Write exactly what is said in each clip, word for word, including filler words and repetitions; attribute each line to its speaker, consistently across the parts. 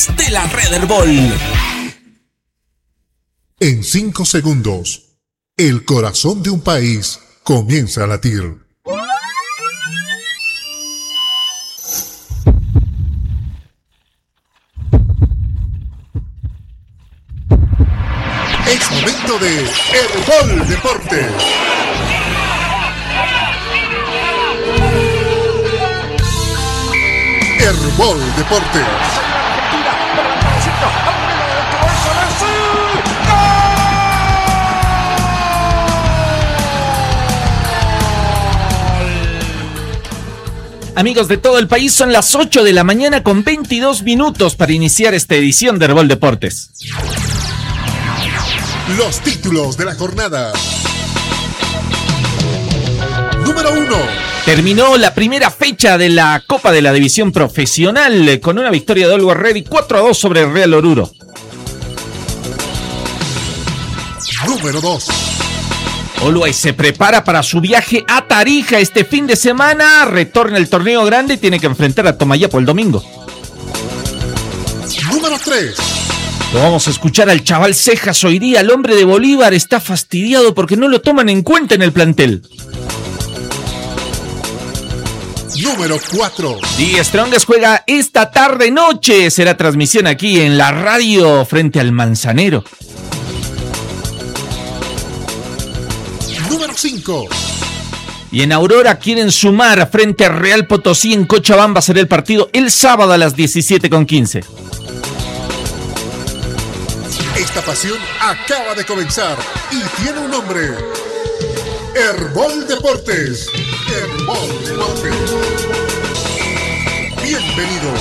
Speaker 1: de la Red Herbol.
Speaker 2: En cinco segundos, el corazón de un país comienza a latir. Es momento de Herbol Deportes. Herbol Deportes.
Speaker 1: Amigos de todo el país, son las ocho de la mañana con veintidós minutos para iniciar esta edición de Herbol Deportes.
Speaker 2: Los títulos de la jornada. Número uno.
Speaker 1: Terminó la primera fecha de la Copa de la División Profesional con una victoria de Always Ready cuatro a dos sobre el Real Oruro.
Speaker 2: Número dos.
Speaker 1: Always se prepara para su viaje a Tarija este fin de semana. Retorna el torneo grande y tiene que enfrentar a Tomayapo el domingo.
Speaker 2: Número tres.
Speaker 1: Lo vamos a escuchar al chaval Cejas hoy día. El hombre de Bolívar está fastidiado porque no lo toman en cuenta en el plantel.
Speaker 2: Número cuatro.
Speaker 1: The Strongest juega esta tarde noche. Será transmisión aquí en la radio frente al Manzanero.
Speaker 2: Número cinco.
Speaker 1: Y en Aurora quieren sumar frente a Real Potosí en Cochabamba. Será el partido el sábado a las diecisiete con quince.
Speaker 2: Esta pasión acaba de comenzar y tiene un nombre. Herbol Deportes. Herbol Deportes. Bienvenido.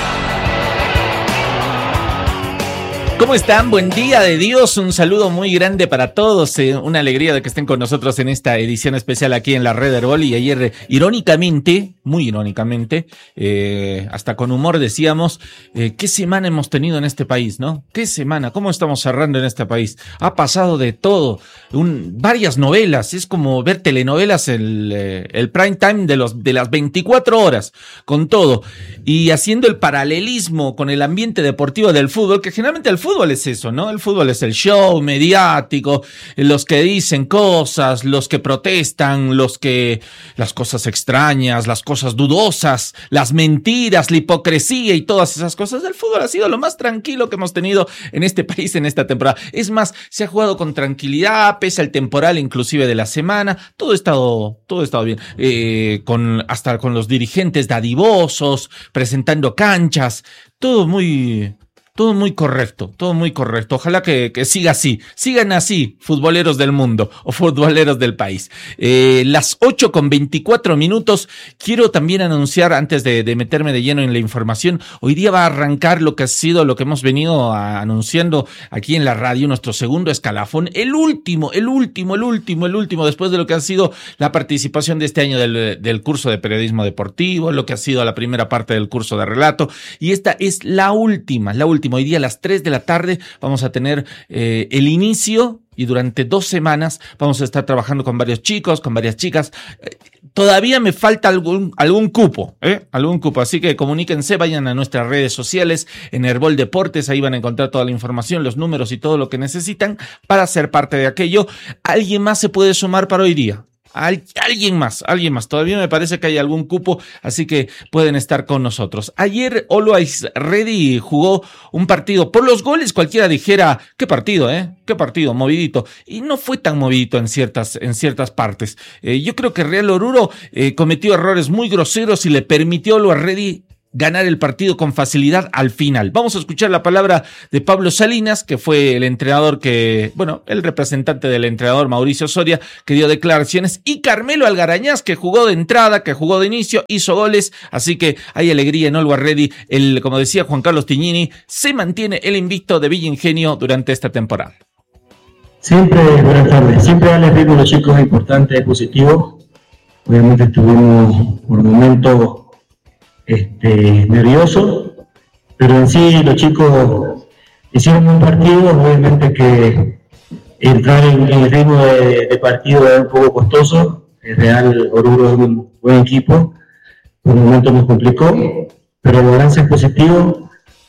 Speaker 1: ¿Cómo están? Buen día de Dios, un saludo muy grande para todos, eh, una alegría de que estén con nosotros en esta edición especial aquí en la Red Herbol. Y ayer, irónicamente, muy irónicamente, eh, hasta con humor decíamos, eh, ¿qué semana hemos tenido en este país, no? ¿Qué semana? ¿Cómo estamos cerrando en este país? Ha pasado de todo, un, varias novelas, es como ver telenovelas, el, eh, el prime time de, los, de las veinticuatro horas, con todo, y haciendo el paralelismo con el ambiente deportivo del fútbol, que generalmente el fútbol es eso, ¿no? El fútbol es el show mediático, los que dicen cosas, los que protestan, los que, las cosas extrañas, las cosas dudosas, las mentiras, la hipocresía y todas esas cosas. El fútbol ha sido lo más tranquilo que hemos tenido en este país en esta temporada. Es más, se ha jugado con tranquilidad, pese al temporal inclusive de la semana. Todo ha estado, todo ha estado bien. Eh, con, hasta con los dirigentes dadivosos, presentando canchas, todo muy... Todo muy correcto, todo muy correcto. Ojalá que, que siga así, sigan así, futboleros del mundo o futboleros del país. Eh, las ocho con veinticuatro minutos. Quiero también anunciar, antes de, de meterme de lleno en la información, hoy día va a arrancar lo que ha sido, lo que hemos venido a, anunciando aquí en la radio, nuestro segundo escalafón, el último, el último, el último, el último, después de lo que ha sido la participación de este año del, del curso de periodismo deportivo, lo que ha sido la primera parte del curso de relato, y esta es la última, la última. Hoy día a las tres de la tarde vamos a tener eh, el inicio y durante dos semanas vamos a estar trabajando con varios chicos, con varias chicas. Eh, todavía me falta algún, algún cupo, ¿eh? Algún cupo, así que comuníquense, vayan a nuestras redes sociales en Herbol Deportes, ahí van a encontrar toda la información, los números y todo lo que necesitan para ser parte de aquello. ¿Alguien más se puede sumar para hoy día? Al, alguien más, alguien más. Todavía me parece que hay algún cupo, así que pueden estar con nosotros. Ayer Always Ready jugó un partido. Por los goles cualquiera dijera, qué partido, ¿eh? Qué partido, movidito. Y no fue tan movidito en ciertas, en ciertas partes. Eh, yo creo que Real Oruro eh, cometió errores muy groseros y le permitió a Always Ready ganar el partido con facilidad al final. Vamos a escuchar la palabra de Pablo Salinas, que fue el entrenador que, bueno, el representante del entrenador Mauricio Soria, que dio declaraciones, y Carmelo Algarañaz, que jugó de entrada, que jugó de inicio, hizo goles, así que hay alegría en Always Ready. El, como decía Juan Carlos Tignini, se mantiene el invicto de Villa Ingenio durante esta temporada.
Speaker 3: Siempre, buenas tardes, siempre darles ritmo a los chicos importantes, positivos. Obviamente estuvimos por momentos Este, nervioso, pero en sí los chicos hicieron un partido. Obviamente que entrar en, en el ritmo de, de partido es un poco costoso. El Real Oruro es un buen equipo, por un momento nos complicó, pero el balance es positivo.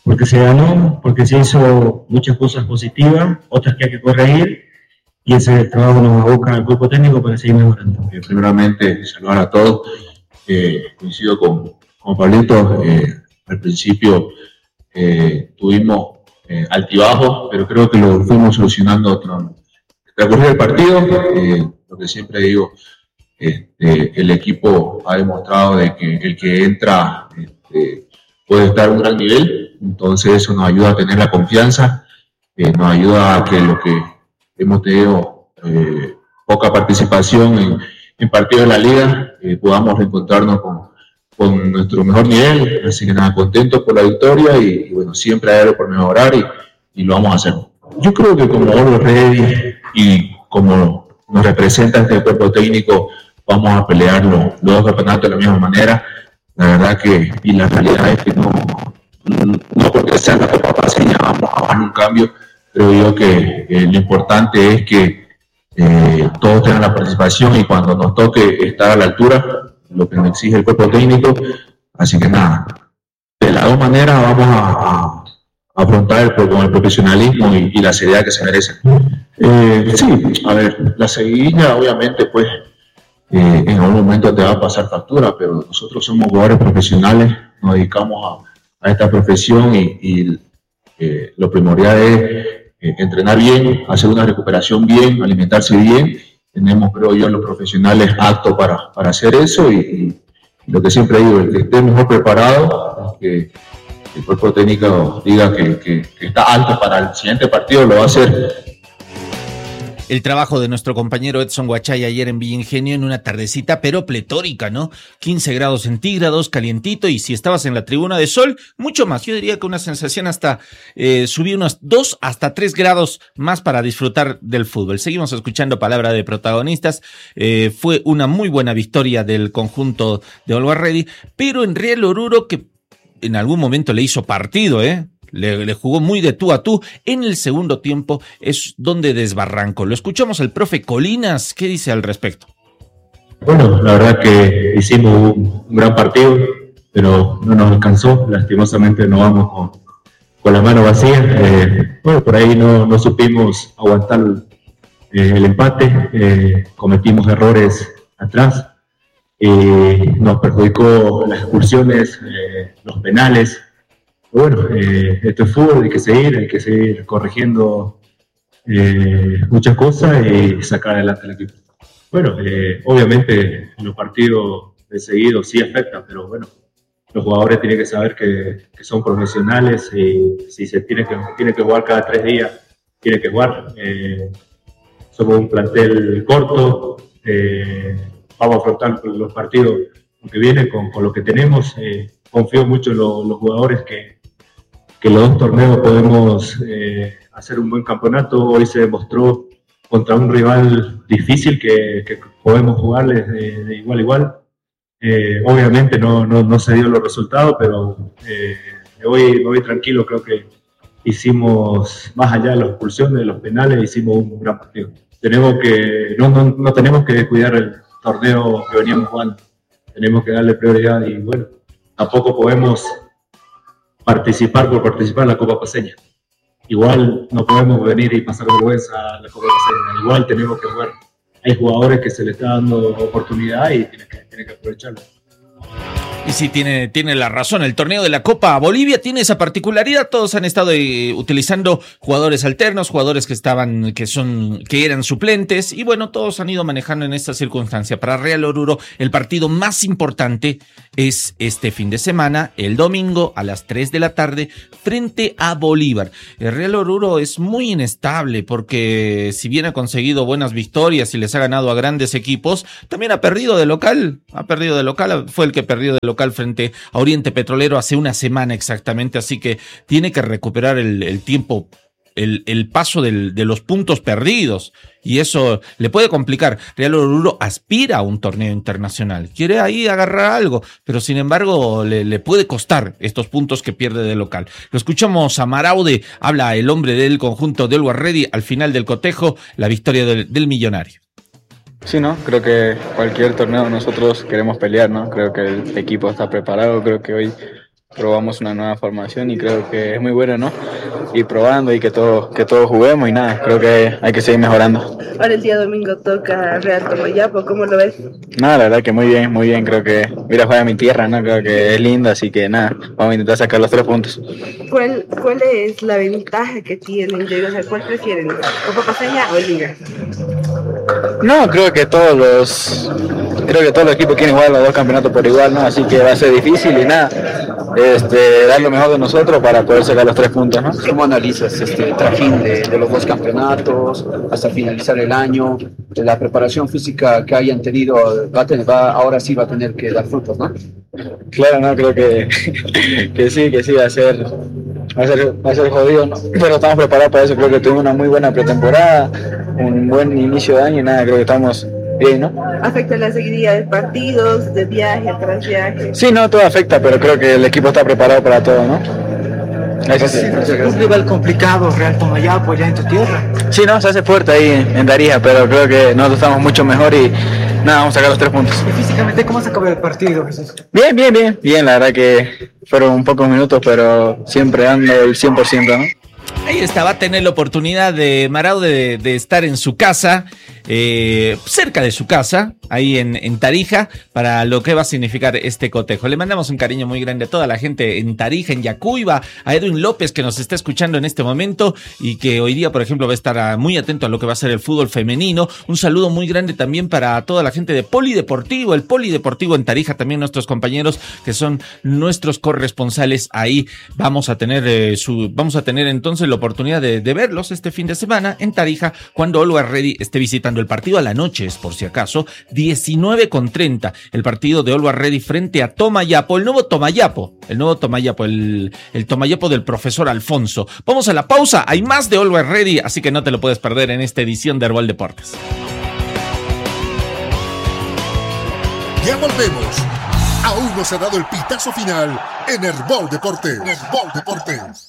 Speaker 3: porque se ganó, porque se hizo muchas cosas positivas, otras que hay que corregir, y ese trabajo nos aboca al grupo técnico para seguir mejorando.
Speaker 4: Eh, primeramente, saludar a todos. Eh, coincido con, con Pablito. Eh, al principio eh, tuvimos eh, altibajos, pero creo que lo fuimos solucionando tras transcurrir el partido. Eh, lo que siempre digo, este, el equipo ha demostrado de que el que entra este, puede estar a un gran nivel, entonces eso nos ayuda a tener la confianza, eh, nos ayuda a que lo que hemos tenido eh, poca participación en, en partidos de la liga, eh, podamos reencontrarnos con, con nuestro mejor nivel. Así que nada, contentos por la victoria y, y bueno, siempre hay algo por mejorar y, y lo vamos a hacer. Yo creo que como Always Ready y como nos representa este cuerpo técnico, vamos a pelear los, los dos campeonatos de la misma manera. La verdad que, y la realidad es que no, no porque sea la Copa Paceña vamos a dar un cambio. Creo yo que eh, lo importante es que eh, todos tengan la participación y cuando nos toque estar a la altura, lo que nos exige el cuerpo técnico. Así que nada, de las dos maneras vamos a, a, a afrontar el, con el profesionalismo y, y la seriedad que se merece. Eh, sí, a ver, la seguidilla obviamente pues eh, en algún momento te va a pasar factura, pero nosotros somos jugadores profesionales, nos dedicamos a, a esta profesión y, y eh, lo primordial es eh, entrenar bien, hacer una recuperación bien, alimentarse bien. Tenemos, creo yo, los profesionales aptos para, para hacer eso y, y lo que siempre digo, el que esté mejor preparado, que el cuerpo técnico diga que, que, que está alto para el siguiente partido, lo va a hacer.
Speaker 1: El trabajo de nuestro compañero Edson Huachay ayer en Villa Ingenio en una tardecita, pero pletórica, ¿no? quince grados centígrados, calientito, y si estabas en la tribuna de sol, mucho más. Yo diría que una sensación hasta eh, subí unos dos hasta tres grados más para disfrutar del fútbol. Seguimos escuchando palabra de protagonistas. Eh, fue una muy buena victoria del conjunto de Always Ready, pero en Real Oruro, que en algún momento le hizo partido, ¿eh? Le, le jugó muy de tú a tú. En el segundo tiempo es donde desbarrancó. Lo escuchamos al profe Colinas. ¿Qué dice al respecto?
Speaker 3: Bueno, la verdad que hicimos un, un gran partido, pero no nos alcanzó. Lastimosamente nos vamos con, con la mano vacía. Eh, bueno, por ahí no, no supimos aguantar eh, el empate. Eh, cometimos errores atrás. Eh, nos perjudicó las expulsiones, eh, los penales. Bueno, eh, esto es fútbol, hay que seguir, hay que seguir corrigiendo eh, muchas cosas y sacar adelante el equipo. Bueno, eh, obviamente los partidos de seguido sí afectan, pero bueno, los jugadores tienen que saber que, que son profesionales y si se tiene que, tiene que jugar cada tres días, tiene que jugar. Eh, somos un plantel corto, eh, vamos a afrontar los partidos que vienen con, con lo que tenemos. Eh, confío mucho en lo, los jugadores que que los dos torneos podemos eh, hacer un buen campeonato. Hoy se demostró contra un rival difícil que, que podemos jugarles de, de igual a igual. Eh, obviamente no, no, no se dio los resultados, pero eh, hoy me voy tranquilo, creo que hicimos, más allá de las expulsiones, de los penales, hicimos un gran partido. Tenemos que, no, no, no tenemos que descuidar el torneo que veníamos jugando, tenemos que darle prioridad y bueno, tampoco podemos participar por participar en la Copa Paceña. Igual no podemos venir y pasar vergüenza a la Copa Paceña, igual tenemos que jugar. Hay jugadores que se les está dando oportunidad y tienen que, tienen que aprovecharlo.
Speaker 1: Y sí, tiene, tiene la razón. El torneo de la Copa Bolivia tiene esa particularidad. Todos han estado eh, utilizando jugadores alternos, jugadores que estaban, que son, que eran suplentes. Y bueno, todos han ido manejando en esta circunstancia. Para Real Oruro, el partido más importante es este fin de semana, el domingo a las tres de la tarde, frente a Bolívar. El Real Oruro es muy inestable porque si bien ha conseguido buenas victorias y les ha ganado a grandes equipos, también ha perdido de local. Ha perdido de local. Fue el que perdió de local frente a Oriente Petrolero hace una semana exactamente, así que tiene que recuperar el, el tiempo, el, el paso del, de los puntos perdidos, y eso le puede complicar. Real Oruro aspira a un torneo internacional, quiere ahí agarrar algo, pero sin embargo le, le puede costar estos puntos que pierde de local. Lo escuchamos a Maraude, habla el hombre del conjunto de Always Ready al final del cotejo, la victoria del, del millonario.
Speaker 5: Sí, ¿no? Creo que cualquier torneo nosotros queremos pelear, ¿no? Creo que el equipo está preparado, creo que hoy probamos una nueva formación y creo que es muy bueno, ¿no? Ir probando y que todos que todos juguemos y nada, creo que hay que seguir mejorando.
Speaker 6: Ahora el día domingo toca Real Tomayapo, ¿cómo lo ves?
Speaker 5: Nada, la verdad que muy bien, muy bien, creo que ir a jugar a mi tierra, ¿no? Creo que es linda, así que nada, vamos a intentar sacar los tres puntos.
Speaker 6: ¿Cuál, cuál es la ventaja que tienen? O sea, ¿cuál prefieren? ¿Copa Paceña o Liga?
Speaker 5: No, creo que todos los creo que todos los equipos quieren jugar los dos campeonatos por igual, ¿no? Así que va a ser difícil y nada, este, dar lo mejor de nosotros para poder sacar los tres puntos, ¿no?
Speaker 7: ¿Cómo analizas este trajín de, de los dos campeonatos hasta finalizar el año? La preparación física que hayan tenido, va a tener, va, ahora sí va a tener que dar frutos, ¿no?
Speaker 5: Claro, no, creo que, que sí, que sí, va a ser, va a ser, va a ser jodido, ¿no? Pero estamos preparados para eso, creo que tuvimos una muy buena pretemporada, un buen inicio de año y nada, creo que estamos bien, ¿no?
Speaker 6: ¿Afecta la seguidilla de partidos, de viaje tras viaje?
Speaker 5: Sí, no, todo afecta, pero creo que el equipo está preparado para todo, ¿no? Gracias.
Speaker 8: Sí, es un rival complicado, Real Tomayapo, ya en tu tierra.
Speaker 5: Sí, no, se hace fuerte ahí en Tarija, pero creo que nosotros estamos mucho mejor y nada, vamos a sacar los tres puntos.
Speaker 8: ¿Y físicamente cómo se acabó el partido, Jesús?
Speaker 5: Bien, bien, bien, bien, la verdad que fueron un pocos minutos, pero siempre dando el cien por ciento, ¿no?
Speaker 1: Ahí está, va a tener la oportunidad de Marau de, de estar en su casa, eh, cerca de su casa, ahí en, en Tarija, para lo que va a significar este cotejo. Le mandamos un cariño muy grande a toda la gente en Tarija, en Yacuiba, a Edwin López que nos está escuchando en este momento y que hoy día, por ejemplo, va a estar muy atento a lo que va a ser el fútbol femenino. Un saludo muy grande también para toda la gente de Polideportivo, el Polideportivo en Tarija, también nuestros compañeros que son nuestros corresponsales ahí. Vamos a tener eh, su, vamos a tener entonces la oportunidad de, de verlos este fin de semana en Tarija cuando Always Ready esté visitando el partido a la noche, es por si acaso, diecinueve con treinta, el partido de Always Ready frente a Tomayapo, el nuevo Tomayapo, el nuevo Tomayapo, el, el Tomayapo del profesor Alfonso. Vamos a la pausa, hay más de Always Ready, así que no te lo puedes perder en esta edición de Herbol Deportes.
Speaker 2: Ya volvemos. Aún no se ha dado el pitazo final en Herbol Deportes. Herbol Deportes.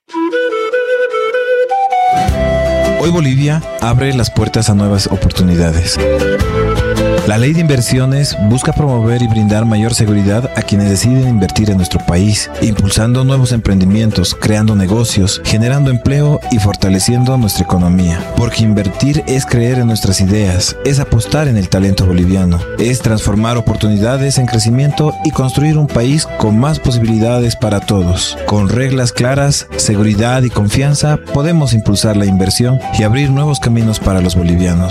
Speaker 9: Hoy Bolivia abre las puertas a nuevas oportunidades. La Ley de Inversiones busca promover y brindar mayor seguridad a quienes deciden invertir en nuestro país, impulsando nuevos emprendimientos, creando negocios, generando empleo y fortaleciendo nuestra economía. Porque invertir es creer en nuestras ideas, es apostar en el talento boliviano, es transformar oportunidades en crecimiento y construir un país con más posibilidades para todos. Con reglas claras, seguridad y confianza podemos impulsar la inversión y abrir nuevos caminos para los bolivianos.